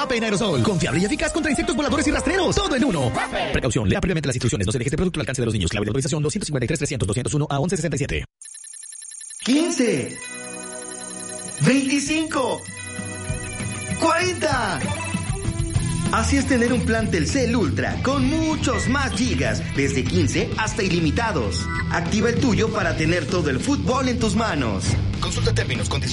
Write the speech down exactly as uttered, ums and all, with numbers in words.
Vape en aerosol. Confiable y eficaz contra insectos voladores y rastreros. Todo en uno. Vape. Precaución. Lea previamente las instrucciones. No se deje este producto al alcance de los niños. Clave de autorización doscientos cincuenta y tres trescientos doscientos uno a once sesenta y siete. quince. veinticinco. cuarenta. Así es tener un plan Telcel Ultra con muchos más gigas, desde quince hasta ilimitados. Activa el tuyo para tener todo el fútbol en tus manos. Consulta términos, condiciones.